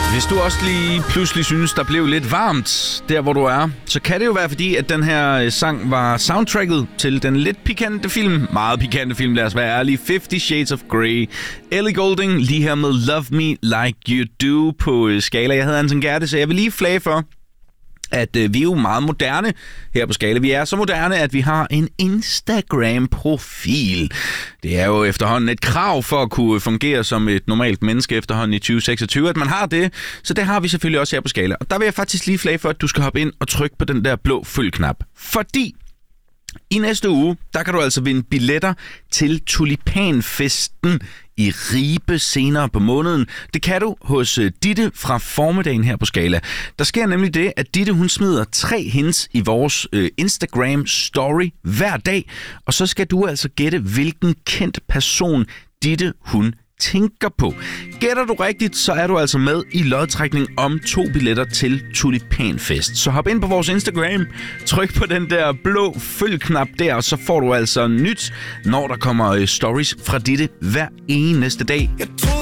Hvis du også lige pludselig synes, der blev lidt varmt der, hvor du er, så kan det jo være fordi, at den her sang var soundtracket til den lidt pikante film. Meget pikante film, lad os være ærlige. 50 Shades of Grey. Ellie Goulding lige her med Love Me Like You Do på Skala. Jeg hedder Anton Gerte, så jeg vil lige flage for, at vi er jo meget moderne her på Skala. Vi er så moderne, at vi har en Instagram-profil. Det er jo efterhånden et krav for at kunne fungere som et normalt menneske efterhånden i 2026, at man har det. Så det har vi selvfølgelig også her på Skala. Og der vil jeg faktisk lige flage for, at du skal hoppe ind og trykke på den der blå følg-knap. Fordi i næste uge, der kan du altså vinde billetter til Tulipanfesten i Ribe senere på måneden. Det kan du hos Ditte fra formiddagen her på Skala. Der sker nemlig det, at Ditte hun smider 3 hints i vores Instagram story hver dag, og så skal du altså gætte, hvilken kendt person Ditte hun tænker på. Gætter du rigtigt, så er du altså med i lodtrækning om 2 billetter til Tulipanfest. Så hop ind på vores Instagram, tryk på den der blå følg-knap der, og så får du altså nyt, når der kommer stories fra Ditte hver eneste dag.